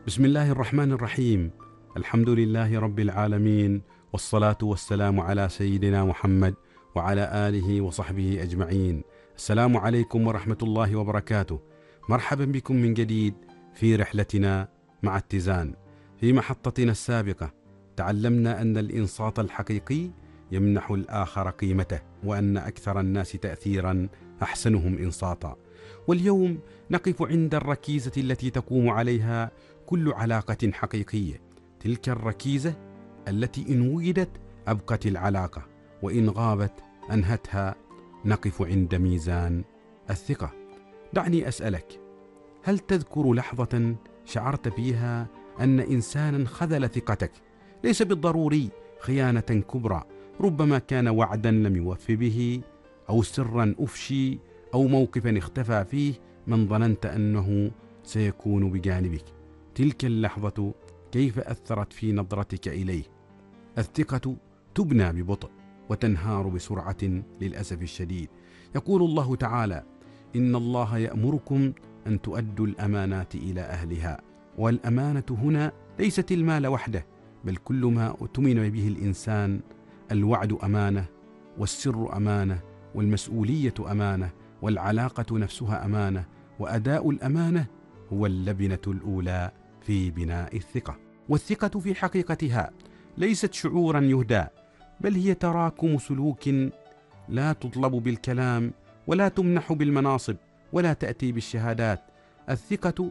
بسم الله الرحمن الرحيم. الحمد لله رب العالمين، والصلاة والسلام على سيدنا محمد وعلى آله وصحبه أجمعين. السلام عليكم ورحمة الله وبركاته. مرحبا بكم من جديد في رحلتنا مع اتزان. في محطتنا السابقة تعلمنا أن الإنصات الحقيقي يمنح الآخر قيمته، وأن أكثر الناس تأثيرا أحسنهم إنصاتا. واليوم نقف عند الركيزة التي تقوم عليها كل علاقة حقيقية، تلك الركيزة التي إن وجدت أبقت العلاقة، وإن غابت أنهتها. نقف عند ميزان الثقة. دعني أسألك، هل تذكر لحظة شعرت فيها أن إنسانا خذل ثقتك؟ ليس بالضروري خيانة كبرى، ربما كان وعدا لم يوف به، أو سرا أفشي، أو موقفا اختفى فيه من ظننت أنه سيكون بجانبك. تلك اللحظة كيف أثرت في نظرتك إليه؟ الثقة تبنى ببطء وتنهار بسرعة للأسف الشديد. يقول الله تعالى: إن الله يأمركم أن تؤدوا الأمانات إلى أهلها. والأمانة هنا ليست المال وحده، بل كل ما اؤتمن به الإنسان. الوعد أمانة، والسر أمانة، والمسؤولية أمانة، والعلاقة نفسها أمانة. وأداء الأمانة هو اللبنة الأولى في بناء الثقة. والثقة في حقيقتها ليست شعورا يهدى، بل هي تراكم سلوك لا تطلب بالكلام، ولا تمنح بالمناصب، ولا تأتي بالشهادات. الثقة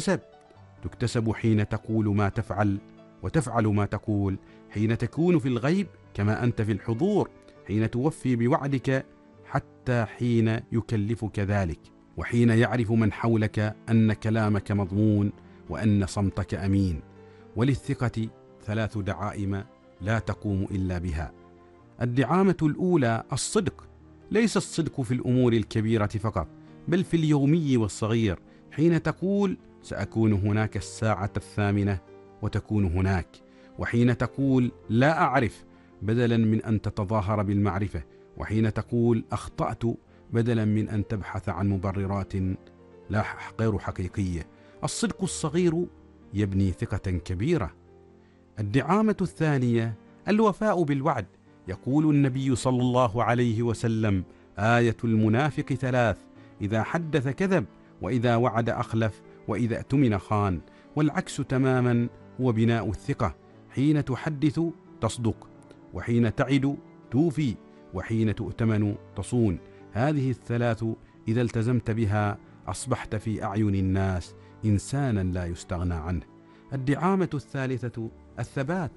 تكتسب حين تقول ما تفعل، وتفعل ما تقول، حين تكون في الغيب كما أنت في الحضور، حين توفي بوعدك حتى حين يكلفك ذلك، وحين يعرف من حولك أن كلامك مضمون وأن صمتك أمين. وللثقة 3 دعائم لا تقوم إلا بها. الدعامة الأولى الصدق، ليس الصدق في الأمور الكبيرة فقط، بل في اليومي والصغير، حين تقول سأكون هناك الساعة 8 وتكون هناك، وحين تقول لا أعرف بدلا من أن تتظاهر بالمعرفة، وحين تقول أخطأت بدلا من أن تبحث عن مبررات لا غير حقيقية. الصدق الصغير يبني ثقة كبيرة. الدعامة الثانية الوفاء بالوعد. يقول النبي صلى الله عليه وسلم: آية المنافق 3: إذا حدث كذب، وإذا وعد أخلف، وإذا اؤتمن خان. والعكس تماما هو بناء الثقة. حين تحدث تصدق، وحين تعد توفي، وحين تؤتمن تصون. هذه ال3 إذا التزمت بها أصبحت في أعين الناس إنسانا لا يستغنى عنه. الدعامة الثالثة الثبات.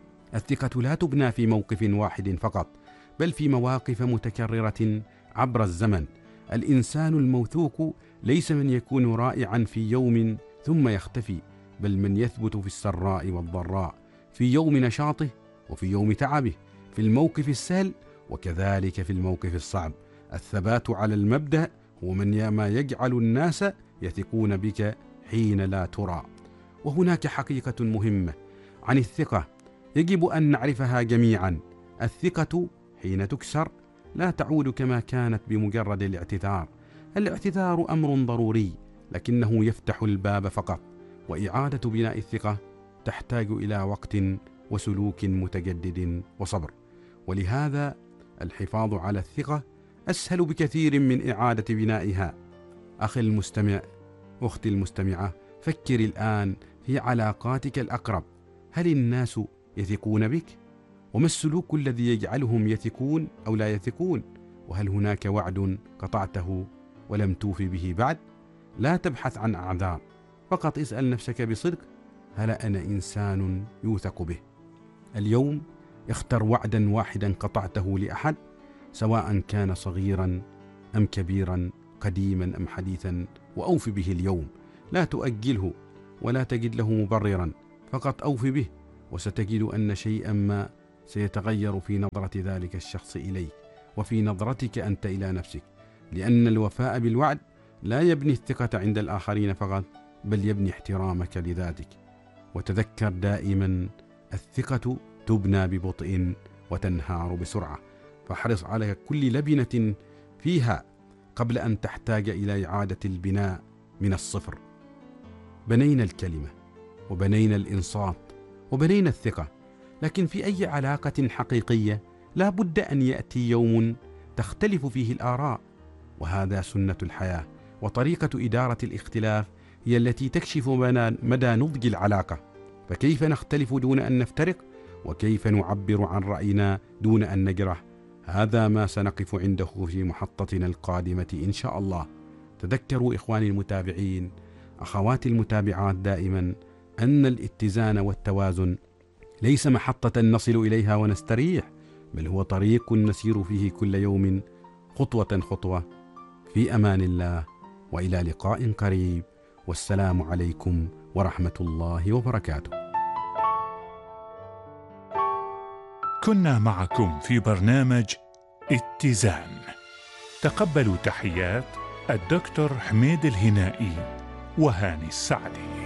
الثقة لا تبنى في موقف واحد فقط، بل في مواقف متكررة عبر الزمن. الإنسان الموثوق ليس من يكون رائعا في يوم ثم يختفي، بل من يثبت في السراء والضراء، في يوم نشاطه وفي يوم تعبه، في الموقف السهل وكذلك في الموقف الصعب. الثبات على المبدأ هو ما يجعل الناس يثقون بك حين لا ترى. وهناك حقيقة مهمة عن الثقة يجب أن نعرفها جميعا. الثقة حين تكسر لا تعود كما كانت بمجرد الاعتذار. الاعتذار أمر ضروري، لكنه يفتح الباب فقط، وإعادة بناء الثقة تحتاج إلى وقت وسلوك متجدد وصبر. ولهذا الحفاظ على الثقة أسهل بكثير من إعادة بنائها. أخي المستمع، أختي المستمعة، فكر الآن في علاقاتك الأقرب. هل الناس يثقون بك؟ وما السلوك الذي يجعلهم يثقون أو لا يثقون؟ وهل هناك وعد قطعته ولم توفي به بعد؟ لا تبحث عن أعذار، فقط اسأل نفسك بصدق: هل أنا إنسان يوثق به؟ اليوم اختر وعدا واحدا قطعته لأحد، سواء كان صغيرا أم كبيرا، قديما أم حديثا، وأوف به اليوم. لا تؤجله ولا تجد له مبررا، فقط أوف به، وستجد أن شيئا ما سيتغير في نظرة ذلك الشخص إليك، وفي نظرتك أنت إلى نفسك. لأن الوفاء بالوعد لا يبني الثقة عند الآخرين فقط، بل يبني احترامك لذاتك. وتذكر دائما: الثقة تبنى ببطء وتنهار بسرعة. فاحرص على كل لبنة فيها قبل أن تحتاج إلى إعادة البناء من الصفر. بنينا الكلمة وبنينا الإنصات وبنينا الثقة، لكن في أي علاقة حقيقية لا بد أن يأتي يوم تختلف فيه الآراء، وهذا سنة الحياة، وطريقة إدارة الاختلاف هي التي تكشف مدى نضج العلاقة. فكيف نختلف دون أن نفترق؟ وكيف نعبر عن رأينا دون أن نجرح؟ هذا ما سنقف عنده في محطتنا القادمة إن شاء الله. تذكروا إخواني المتابعين، أخواتي المتابعات، دائما أن الاتزان والتوازن ليس محطة نصل إليها ونستريح، بل هو طريق نسير فيه كل يوم خطوة خطوة. في أمان الله، وإلى لقاء قريب، والسلام عليكم ورحمة الله وبركاته. كنا معكم في برنامج اتزان. تقبلوا تحيات الدكتور حميد الهنائي وهاني السعدي.